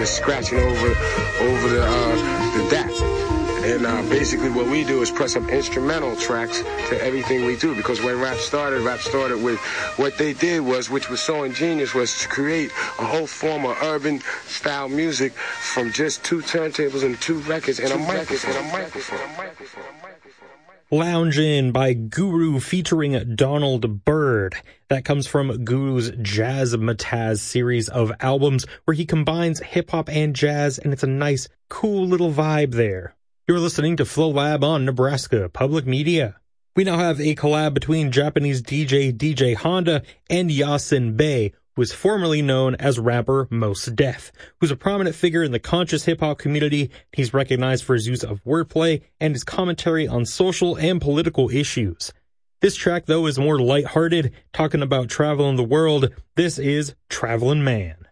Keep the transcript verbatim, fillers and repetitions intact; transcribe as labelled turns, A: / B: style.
A: just scratching over over the uh, the D A T. And uh, basically what we do is press up instrumental tracks to everything we do. Because when rap started, rap started with what they did was, which was so ingenious, was to create a whole form of urban style music from just two turntables and two records and a microphone. And a microphone.
B: Loungin' by Guru featuring Donald Byrd. That comes from Guru's Jazzmatazz series of albums where he combines hip-hop and jazz, and it's a nice, cool little vibe there. You're listening to Flow Lab on Nebraska Public Media. We now have a collab between Japanese D J D J Honda and Yasin Bey, who is formerly known as rapper Mos Def, who's a prominent figure in the conscious hip-hop community. He's recognized for his use of wordplay and his commentary on social and political issues. This track, though, is more lighthearted, talking about traveling the world. This is Travelin' Man.